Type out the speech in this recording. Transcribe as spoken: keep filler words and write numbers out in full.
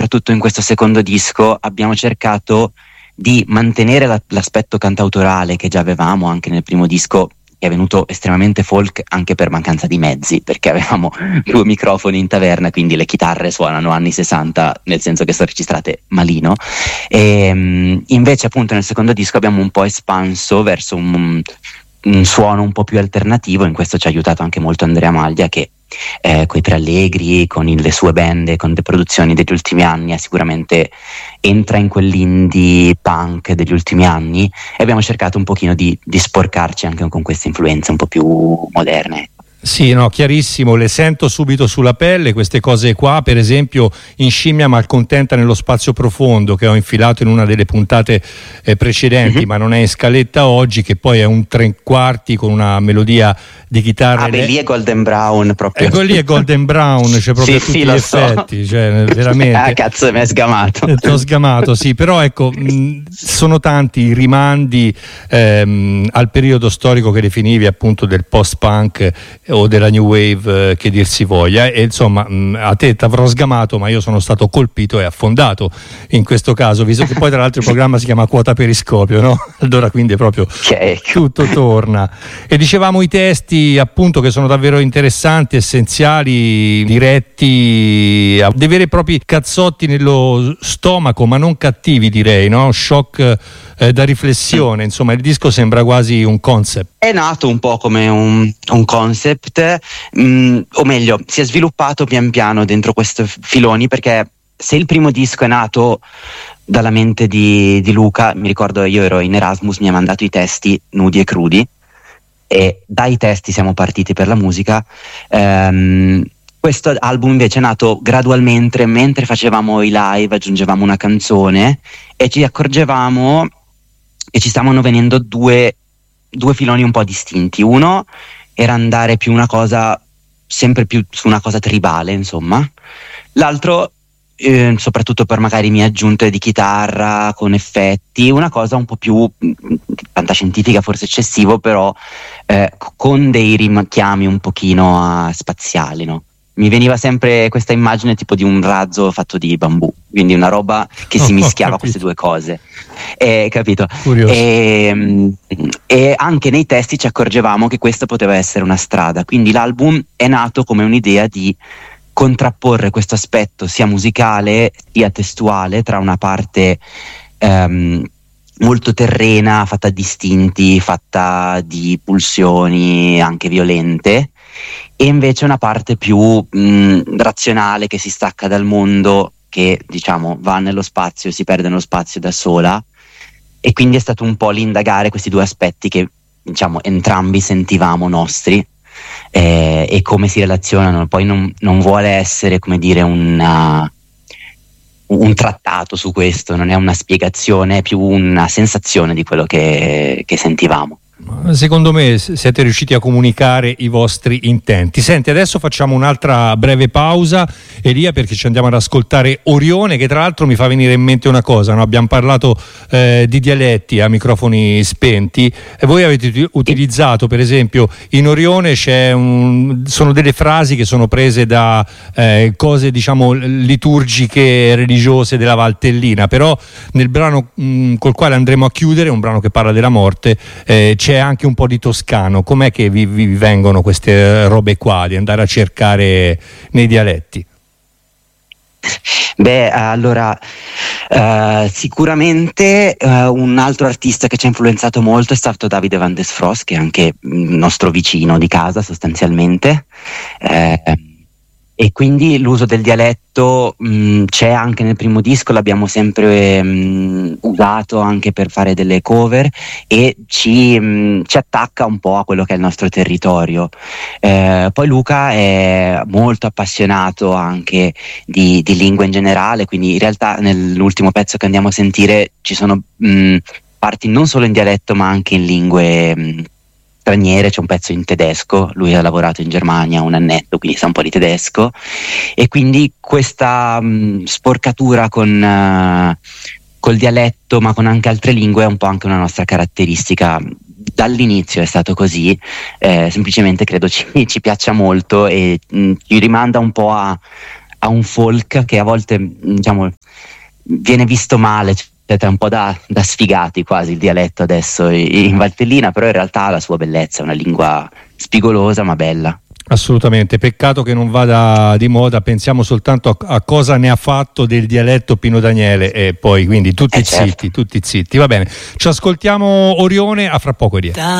soprattutto in questo secondo disco abbiamo cercato di mantenere la, l'aspetto cantautorale che già avevamo anche nel primo disco, che è venuto estremamente folk anche per mancanza di mezzi, perché avevamo due microfoni in taverna, quindi le chitarre suonano anni sessanta, nel senso che sono registrate malino. E um, invece appunto nel secondo disco abbiamo un po' espanso verso un, un suono un po' più alternativo. In questo ci ha aiutato anche molto Andrea Maglia, che eh, coi Tre Allegri, con il, le sue band, con le produzioni degli ultimi anni, sicuramente entra in quell'indie punk degli ultimi anni, e abbiamo cercato un pochino di, di sporcarci anche con queste influenze un po' più moderne. Sì, no, chiarissimo, le sento subito sulla pelle queste cose qua. Per esempio in Scimmia malcontenta nello spazio profondo, che ho infilato in una delle puntate eh, precedenti, mm-hmm. ma non è in scaletta oggi, che poi è un tre quarti con una melodia di chitarra. Ah beh, lì è Golden Brown proprio. Ecco, lì è Golden Brown, c'è proprio sì, tutti sì, gli lo effetti, so. cioè veramente. Ah cazzo, mi hai sgamato. Ti ho sgamato, sì, però ecco, mh, sono tanti i rimandi ehm, al periodo storico che definivi appunto del post-punk o della new wave, eh, che dir si voglia, e insomma mh, a te ti avrò sgamato, ma io sono stato colpito e affondato in questo caso, visto che poi tra l'altro il programma si chiama Quota Periscopio, no? Allora quindi è proprio okay. Tutto torna. E dicevamo i testi appunto che sono davvero interessanti, essenziali, diretti a dei veri e propri cazzotti nello stomaco, ma non cattivi, direi, no? Shock eh, da riflessione, insomma il disco sembra quasi un concept. È nato un po' come un, un concept, mh, o meglio si è sviluppato pian piano dentro questi filoni, perché se il primo disco è nato dalla mente di, di Luca, mi ricordo io ero in Erasmus, mi ha mandato i testi nudi e crudi e dai testi siamo partiti per la musica. ehm, questo album invece è nato gradualmente mentre facevamo i live, aggiungevamo una canzone e ci accorgevamo che ci stavano venendo due, due filoni un po' distinti. Uno era andare più una cosa, sempre più su una cosa tribale, insomma. L'altro Eh, soprattutto per magari mie aggiunte di chitarra con effetti, una cosa un po' più mh, fantascientifica, forse eccessivo, però eh, con dei richiami un pochino a spaziali, no? Mi veniva sempre questa immagine tipo di un razzo fatto di bambù, quindi una roba che si mischiava oh, queste due cose, eh, capito? E, e anche nei testi ci accorgevamo che questa poteva essere una strada, quindi l'album è nato come un'idea di contrapporre questo aspetto sia musicale sia testuale tra una parte ehm, molto terrena, fatta di istinti, fatta di pulsioni anche violente, e invece una parte più mh, razionale, che si stacca dal mondo, che diciamo va nello spazio, si perde nello spazio da sola. E quindi è stato un po' l'indagare questi due aspetti che diciamo entrambi sentivamo nostri. Eh, e come si relazionano. Poi non, non vuole essere, come dire, una, un trattato su questo, non è una spiegazione, è più una sensazione di quello che, che sentivamo. Secondo me siete riusciti a comunicare i vostri intenti. Senti, adesso facciamo un'altra breve pausa, Elia, perché ci andiamo ad ascoltare Orione, che tra l'altro mi fa venire in mente una cosa, no? Abbiamo parlato eh, di dialetti a microfoni spenti e voi avete utilizzato, per esempio, in Orione c'è un, sono delle frasi che sono prese da eh, cose diciamo liturgiche, religiose della Valtellina, però nel brano mh, col quale andremo a chiudere, un brano che parla della morte, eh, c'è anche un po' di toscano. Com'è che vi, vi vengono queste robe qua di andare a cercare nei dialetti? Beh, allora uh, sicuramente uh, un altro artista che ci ha influenzato molto è stato Davide Van des Frost, che è anche il nostro vicino di casa sostanzialmente, eh, e quindi l'uso del dialetto mh, c'è anche nel primo disco, l'abbiamo sempre mh, usato anche per fare delle cover, e ci, mh, ci attacca un po' a quello che è il nostro territorio. Eh, poi Luca è molto appassionato anche di, di lingua in generale, quindi in realtà nell'ultimo pezzo che andiamo a sentire ci sono mh, parti non solo in dialetto ma anche in lingue mh, straniere. C'è un pezzo in tedesco, lui ha lavorato in Germania un annetto, quindi sa un po' di tedesco, e quindi questa mh, sporcatura con uh, col dialetto ma con anche altre lingue è un po' anche una nostra caratteristica. Dall'inizio è stato così, eh, semplicemente credo ci, ci piaccia molto e mh, ci rimanda un po' a, ha un folk che a volte, diciamo, viene visto male, cioè è un po' da, da sfigati quasi il dialetto adesso in Valtellina, però in realtà ha la sua bellezza, è una lingua spigolosa ma bella. Assolutamente, peccato che non vada di moda, pensiamo soltanto a, a cosa ne ha fatto del dialetto Pino Daniele e poi quindi tutti eh zitti, certo. tutti zitti, va bene, ci ascoltiamo Orione, a fra poco Elia.